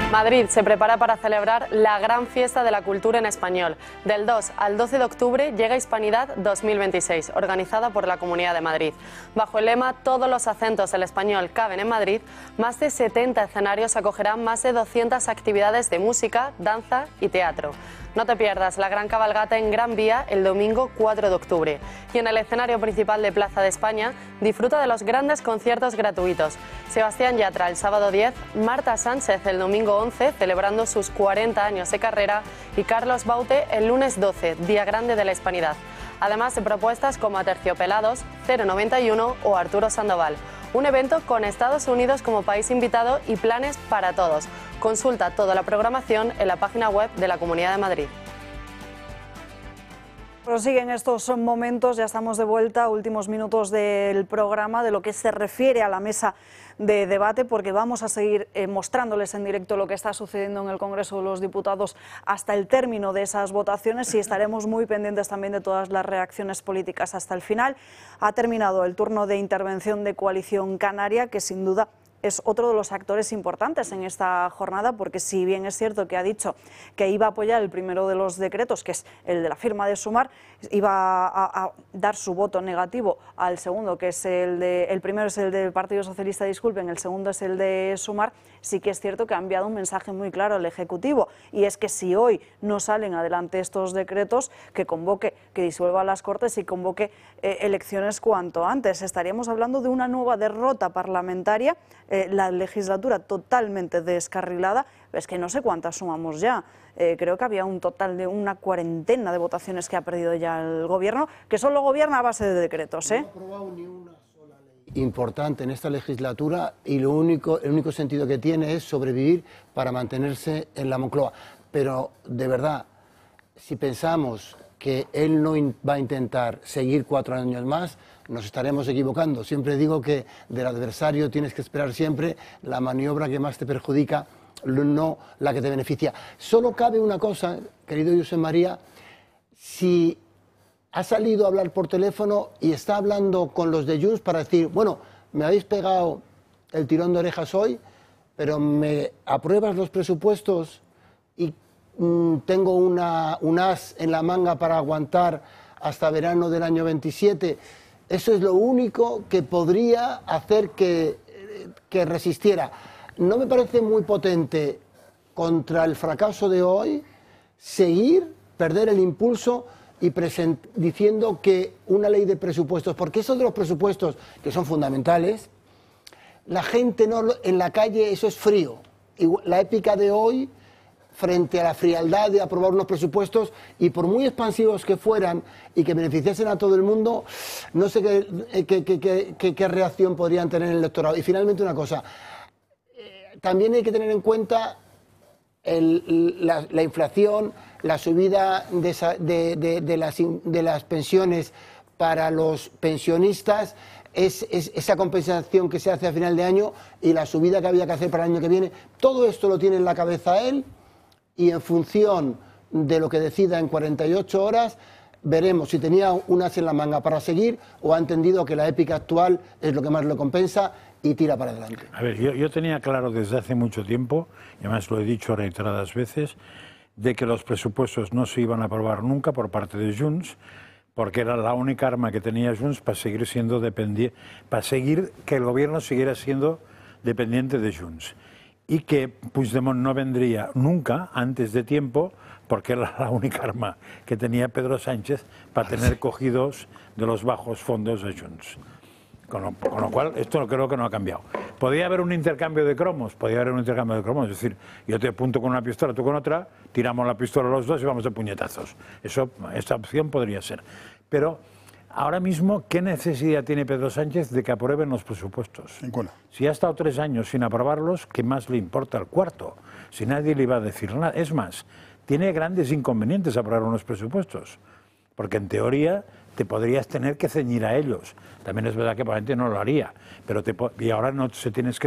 Madrid se prepara para celebrar la gran fiesta de la cultura en español. Del 2 al 12 de octubre llega Hispanidad 2026, organizada por la Comunidad de Madrid. Bajo el lema "Todos los acentos del español caben en Madrid", más de 70 escenarios acogerán más de 200 actividades de música, danza y teatro. No te pierdas la gran cabalgata en Gran Vía el domingo 4 de octubre. Y en el escenario principal de Plaza de España, disfruta de los grandes conciertos gratuitos. Sebastián Yatra el sábado 10, Marta Sánchez el domingo 11, celebrando sus 40 años de carrera, y Carlos Baute el lunes 12, Día Grande de la Hispanidad. Además de propuestas como Aterciopelados, 091 o Arturo Sandoval. Un evento con Estados Unidos como país invitado y planes para todos. Consulta toda la programación en la página web de la Comunidad de Madrid. Prosiguen estos momentos, ya estamos de vuelta, últimos minutos del programa, de lo que se refiere a la mesa de debate, porque vamos a seguir mostrándoles en directo lo que está sucediendo en el Congreso de los Diputados hasta el término de esas votaciones, y estaremos muy pendientes también de todas las reacciones políticas hasta el final. Ha terminado el turno de intervención de Coalición Canaria, que sin duda es otro de los actores importantes en esta jornada, porque si bien es cierto que ha dicho que iba a apoyar el primero de los decretos, que es el de la firma de Sumar, iba a dar su voto negativo al segundo, que es el primero es el del Partido Socialista, disculpen, el segundo es el de Sumar. Sí que es cierto que ha enviado un mensaje muy claro al Ejecutivo, y es que si hoy no salen adelante estos decretos, que convoque, que disuelva las Cortes y convoque elecciones cuanto antes. Estaríamos hablando de una nueva derrota parlamentaria, la legislatura totalmente descarrilada. Es que no sé cuántas sumamos ya. Creo que había un total de una cuarentena de votaciones que ha perdido ya el Gobierno, que solo gobierna a base de decretos, ¿eh? No ha aprobado ni una sola ley importante en esta legislatura, y el único sentido que tiene es sobrevivir para mantenerse en la Moncloa. Pero, de verdad, si pensamos que él no va a intentar seguir 4 años más, nos estaremos equivocando. Siempre digo que del adversario tienes que esperar siempre la maniobra que más te perjudica, no la que te beneficia. Solo cabe una cosa, querido Josep María: si ha salido a hablar por teléfono y está hablando con los de Junts para decir, bueno, me habéis pegado el tirón de orejas hoy, pero me apruebas los presupuestos y tengo un as en la manga para aguantar hasta verano del año 27. Eso es lo único que podría hacer que resistiera. No me parece muy potente contra el fracaso de hoy seguir, perder el impulso y diciendo que una ley de presupuestos, porque eso de los presupuestos, que son fundamentales, la gente no en la calle, eso es frío. La épica de hoy, frente a la frialdad de aprobar unos presupuestos, y por muy expansivos que fueran y que beneficiasen a todo el mundo, no sé qué reacción podrían tener en el electorado. Y finalmente una cosa, también hay que tener en cuenta la inflación, la subida de las pensiones para los pensionistas, esa compensación que se hace a final de año y la subida que había que hacer para el año que viene. Todo esto lo tiene en la cabeza él, y en función de lo que decida en 48 horas veremos si tenía un as en la manga para seguir o ha entendido que la épica actual es lo que más lo compensa y tira para adelante. A ver, yo tenía claro desde hace mucho tiempo, y además lo he dicho reiteradas veces, de que los presupuestos no se iban a aprobar nunca por parte de Junts, porque era la única arma que tenía Junts para seguir siendo dependiente, para seguir que el gobierno siguiera siendo dependiente de Junts, y que Puigdemont no vendría nunca antes de tiempo, porque era la única arma que tenía Pedro Sánchez para tener cogidos de los bajos fondos de Junts. Con lo cual, esto creo que no ha cambiado. ¿Podría haber un intercambio de cromos? Podría haber un intercambio de cromos. Es decir, yo te apunto con una pistola, tú con otra, tiramos la pistola los dos y vamos de puñetazos. Esta opción podría ser. Pero ahora mismo, ¿qué necesidad tiene Pedro Sánchez de que aprueben los presupuestos? Ninguna. Si ha estado 3 años sin aprobarlos, ¿qué más le importa el cuarto? Si nadie le iba a decir nada. Es más, tiene grandes inconvenientes aprobar unos presupuestos, porque en teoría te podrías tener que ceñir a ellos. También es verdad que probablemente no lo haría, pero y ahora no se tienes que